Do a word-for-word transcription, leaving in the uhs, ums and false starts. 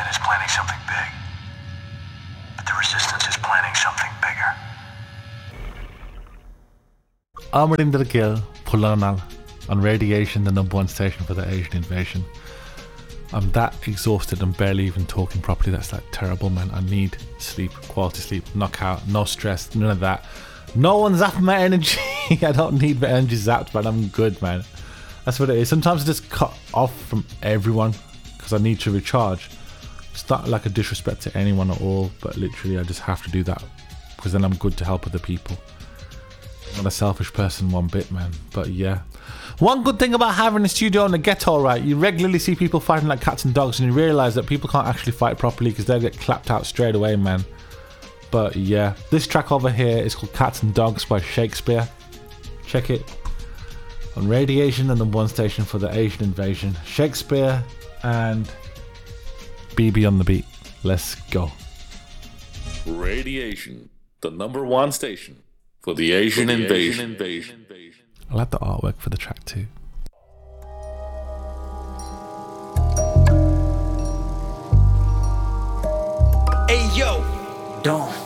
is planning something big. But the resistance is planning something bigger. Armored into the Gill, Pulonal, on Radiation, the number one station for the Asian invasion. I'm that exhausted and barely even talking properly. That's like terrible, man. I need sleep, quality sleep, knockout, no stress, none of that. No one zapping my energy. I don't need my energy zapped, man. I'm good, man. That's what it is. Sometimes I just cut off from everyone because I need to recharge. It's not like a disrespect to anyone at all, but literally I just have to do that because then I'm good to help other people. I'm not a selfish person one bit, man. But yeah. One good thing about having a studio in the ghetto, right? You regularly see people fighting like cats and dogs and you realise that people can't actually fight properly because they'll get clapped out straight away, man. But yeah. This track over here is called Cats and Dogs by Shakespeare. Check it. On Radiation, the number one station for the Asian invasion. Shakespeare and B B on the beat. Let's go. Radiation, the number one station for the Asian, for the invasion. Asian invasion. I like the artwork for the track too. Hey yo, Dawn.